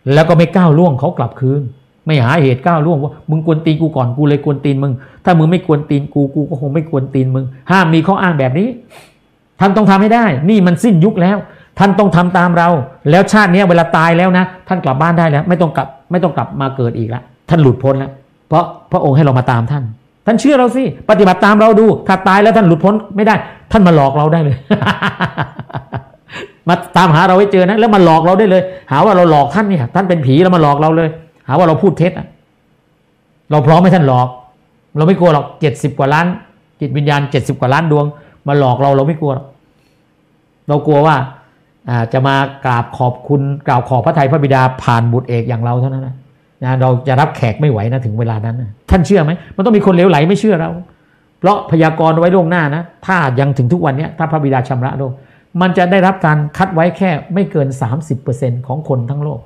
แล้วก็ไม่ก้าวล่วงเขากลับคืนไม่หาเหตุก้าวล่วงว่ามึงกวนตีนกูก่อนกูเลยกวนตีนมึงถ้ามึงไม่กวนตีนกูก็คงไม่กวนตีนมึงห้ามมีข้ออ้างแบบนี้ท่านต้องทำให้ได้นี่มันสิ้นยุคแล้วท่านต้องทำตามเราแล้วชาตินี้เวลาตายแล้วนะท่านกลับบ้านได้แล้วไม่ต้องกลับมาเกิดอีกแล้วท่านหลุดพ้นแล้วเพราะพระองค์ให้เรามาตามท่านเชื่อเราสิปฏิบัติตามเราดูถ้าตายแล้วท่านหลุดพ้นไม่ได้ท่านมาหลอกเราได้เลย มาตามหาเราให้เจอนะแล้วมาหลอกเราได้เลยหาว่าเราหลอกท่านเนี่ยท่านเป็นผีแล้วมาหลอกเราเลยหาว่าเราพูดเท็จเราพร้อมให้ท่านหลอกเราไม่กลัวหรอก70กว่าล้านจิตวิญญาณ70กว่าล้านดวงมาหลอกเราไม่กลัวหรอกเรากลัวว่าจะมากราบขอบคุณกล่าวขอบพระทัยพระบิดาผ่านบุตรเอกอย่างเราเท่านั้นนะเราจะรับแขกไม่ไหวนะถึงเวลานั้นนะท่านเชื่อไหมมันต้องมีคนเหลวไหลไม่เชื่อเราเพราะพยากรณ์ไว้ล่วงหน้านะถ้ายังถึงทุกวันนี้ถ้าพระบิดาชำระโลกมันจะได้รับการคัดไว้แค่ไม่เกิน 30% ของคนทั้งโลก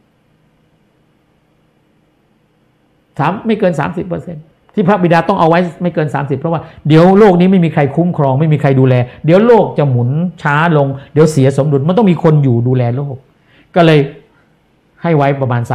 ไม่เกิน 30% ที่พระบิดาต้องเอาไว้ไม่เกิน30เพราะว่าเดี๋ยวโลกนี้ไม่มีใครคุ้มครองไม่มีใครดูแลเดี๋ยวโลกจะหมุนช้าลงเดี๋ยวเสียสมดุลมันต้องมีคนอยู่ดูแลโลกก็เลยให้ไว้ประมาณ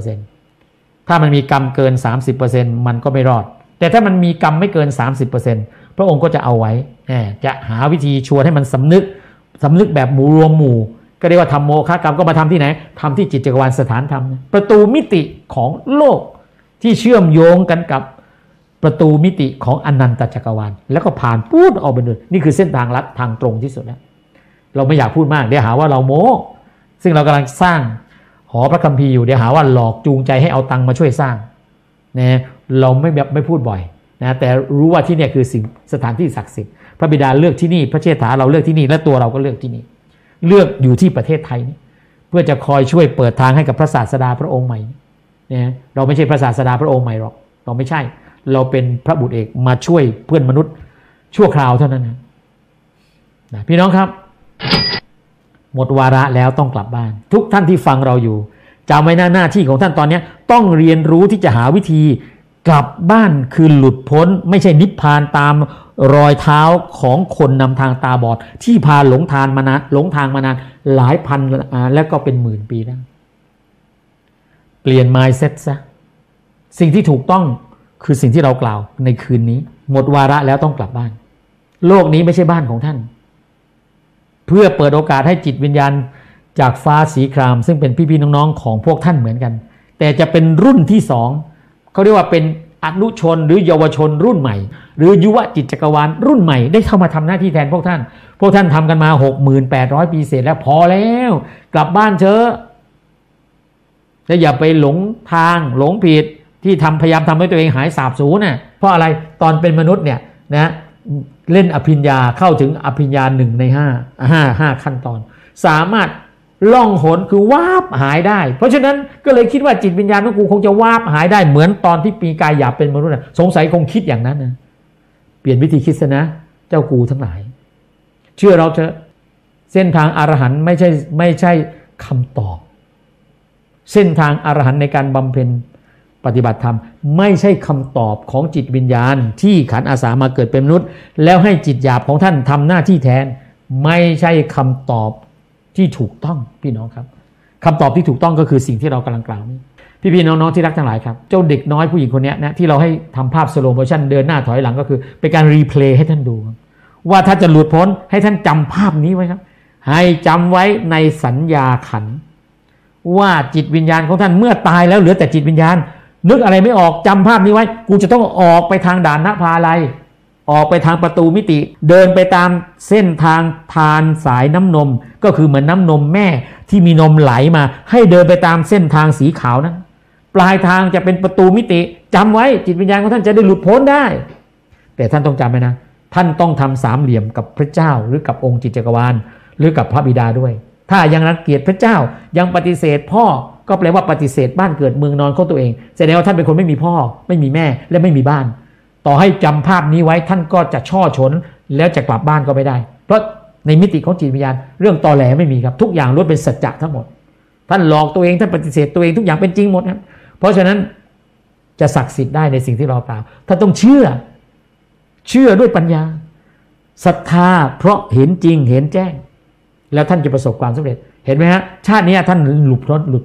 30% ถ้ามันมีกรรมเกิน 30% มันก็ไม่รอดแต่ถ้ามันมีกรรมไม่เกิน 30% พระองค์ก็จะเอาไว้จะหาวิธีชวนให้มันสำนึกแบบหมู่รวมหมู่ก็เรียกว่าทำโมฆะกรรมก็มาทำที่ไหนทำที่จิตจักรวาลสถานธรรมประตูมิติของโลกที่เชื่อมโยงกันกับประตูมิติของอนันตจักรวาลแล้วก็ผ่านพูดออกไปเลยนี่คือเส้นทางลัดทางตรงที่สุดแล้วเราไม่อยากพูดมากเดี๋ยวหาว่าเราโม้ซึ่งเรากำลังสร้างหอพระคัมภีร์อยู่เดี๋ยวหาว่าหลอกจูงใจให้เอาตังค์มาช่วยสร้างนะเราไม่พูดบ่อยนะแต่รู้ว่าที่นี่คือสิ่งสถานที่ศักดิ์สิทธิ์พระบิดาเลือกที่นี่พระเชษฐาเราเลือกที่นี่และตัวเราก็เลือกที่นี่เลือกอยู่ที่ประเทศไทยนี่เพื่อจะคอยช่วยเปิดทางให้กับพระศาสดาพระองค์ใหม่นะเราไม่ใช่พระศาสดาพระองค์ใหม่หรอกเราไม่ใช่เราเป็นพระบุตรเอกมาช่วยเพื่อนมนุษย์ชั่วคราวเท่านั้นนะพี่น้องครับหมดวาระแล้วต้องกลับบ้านทุกท่านที่ฟังเราอยู่จำไว้หน้าที่ของท่านตอนนี้ต้องเรียนรู้ที่จะหาวิธีกลับบ้านคือหลุดพ้นไม่ใช่นิพพานตามรอยเท้าของคนนำทางตาบอดที่พาหลงทางมานานหลายพันแล้วก็เป็นหมื่นปีแล้วเปลี่ยน mindset ซะสิ่งที่ถูกต้องคือสิ่งที่เรากล่าวในคืนนี้หมดวาระแล้วต้องกลับบ้านโลกนี้ไม่ใช่บ้านของท่านเพื่อเปิดโอกาสให้จิตวิญญาณจากฟ้าสีครามซึ่งเป็นพี่ๆน้องๆของพวกท่านเหมือนกันแต่จะเป็นรุ่นที่สองเขาเรียกว่าเป็นอนุชนหรือเยาวชนรุ่นใหม่หรือยุวจิตจักรวาลรุ่นใหม่ได้เข้ามาทำหน้าที่แทนพวกท่านทำกันมา 68,000 ปีเศษแล้วพอแล้วกลับบ้านเถอะและอย่าไปหลงทางหลงผิดที่พยายามทำให้ตัวเองหายสาบสูญน่ะเพราะอะไรตอนเป็นมนุษย์เนี่ยนะเล่นอภิญญาเข้าถึงอภิญญา1 ใน 5ขั้นตอนสามารถล่องหนคือวาบหายได้เพราะฉะนั้นก็เลยคิดว่าจิตวิญญาณของกูคงจะวาบหายได้เหมือนตอนที่ปีกายหยาบเป็นมนุษย์สงสัยคงคิดอย่างนั้นนะเปลี่ยนวิธีคิดซะนะเจ้ากูทั้งหลายเชื่อเราเถอะเส้นทางอรหันต์ไม่ใช่คำตอบเส้นทางอรหันต์ในการบำเพ็ญปฏิบัติธรรมไม่ใช่คำตอบของจิตวิญญาณที่ขันอาสามาเกิดเป็นมนุษย์แล้วให้จิตหยาบของท่านทำหน้าที่แทนไม่ใช่คำตอบที่ถูกต้องพี่น้องครับคำตอบที่ถูกต้องก็คือสิ่งที่เรากำลังกล่าวนี้พี่ๆน้องๆที่รักทั้งหลายครับเจ้าเด็กน้อยผู้หญิงคนนี้นะที่เราให้ทำภาพสโลโมชั่นเดินหน้าถอยหลังก็คือเป็นการรีเพลย์ให้ท่านดูว่าถ้าจะหลุดพ้นให้ท่านจำภาพนี้ไว้ครับให้จำไว้ในสัญญาขันธ์ว่าจิตวิญญาณของท่านเมื่อตายแล้วเหลือแต่จิตวิญญาณนึกอะไรไม่ออกจำภาพนี้ไว้กูจะต้องออกไปทางด่านนภาลัยออกไปทางประตูมิติเดินไปตามเส้นทางทานสายน้ำนมก็คือเหมือนน้ำนมแม่ที่มีนมไหลมาให้เดินไปตามเส้นทางสีขาวนั้นปลายทางจะเป็นประตูมิติจำไว้จิตวิญญาณของท่านจะได้หลุดพ้นได้แต่ท่านต้องจำไว้นะท่านต้องทำสามเหลี่ยมกับพระเจ้าหรือกับองค์จิตจักรวาลหรือกับพระบิดาด้วยถ้ายังรังเกียจพระเจ้ายังปฏิเสธพ่อก็แปลว่าปฏิเสธบ้านเกิดเมืองนอนของตัวเองแสดงว่าท่านเป็นคนไม่มีพ่อไม่มีแม่และไม่มีบ้านต่อให้จำภาพนี้ไว้ท่านก็จะช่อฉนแล้วจะกลับบ้านก็ไม่ได้เพราะในมิติของจิตวิญญาณเรื่องตอแหลไม่มีครับทุกอย่างล้วนเป็นสัจจะทั้งหมดท่านหลอกตัวเองท่านปฏิเสธตัวเองทุกอย่างเป็นจริงหมดครับเพราะฉะนั้นจะศักดิ์สิทธิ์ได้ในสิ่งที่เรากล่าวท่านต้องเชื่อด้วยปัญญาศรัทธาเพราะเห็นจริงเห็นแจ้งแล้วท่านจะประสบความสำเร็จเห็นไหมฮะชาตินี้ท่านหลุด